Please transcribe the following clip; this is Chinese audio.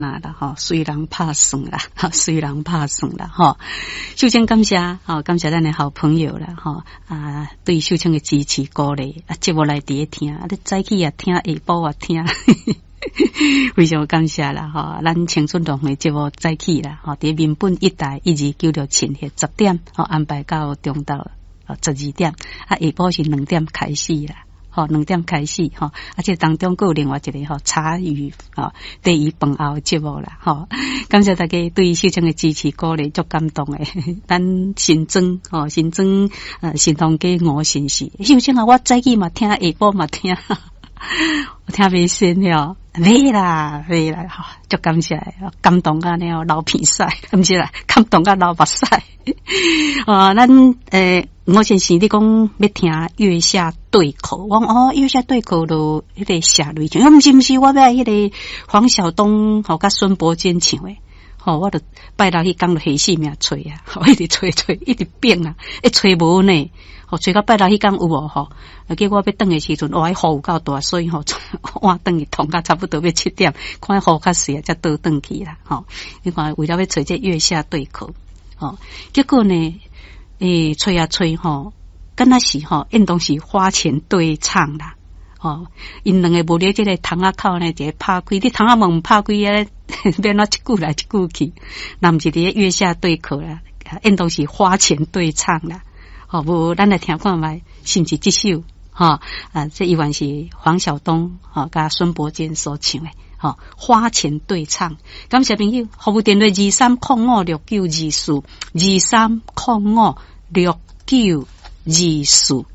啦哈，虽然拍算啦，虽然拍算啦哈。秀清感谢感谢咱的好朋友啦哈对秀清的支持鼓励节目来伫听你早起也听，下晡也听。非常感谢啦哈，咱青春同的节目早起啦哈，伫民本1台1296前迄10点安排到中到12点下晡是2点开始啦。2点开始而且当中还有另外一个茶余第二饭后节目啦感谢大家对秀清的支持鼓励，足感动诶。咱新庄新庄新塘街5新市秀清我早起嘛听，下晡嘛听，我听袂先了，袂啦足感谢感动啊了流鼻屎，毋是啦，感动啊流目屎咱我先是你讲要听月下对口，我月下对口咯，迄个下雷唱，毋是，我要迄个黄晓东甲孙伯坚唱诶。我就拜六去讲了黑死命吹啊，一直吹一直变啊，吹无呢，吹到拜六去讲有无结果要转的时阵，雨有够大，所以换转去通到差不多要7点，看雨较细才倒转去啦你看为了要吹这月下对口结果呢吹啊吹敢若是应当是花钱对唱啦因两个无咧这个窗仔口呢，一个拍开，你窗仔门拍开啊，变哪一句来一句去，那毋是伫月下对口啦，应当是花钱对唱啦无咱来听看觅是毋是这首这一完是黄晓东甲孙伯坚所唱的花钱对唱。感谢朋友，服务电话23056924，23056924。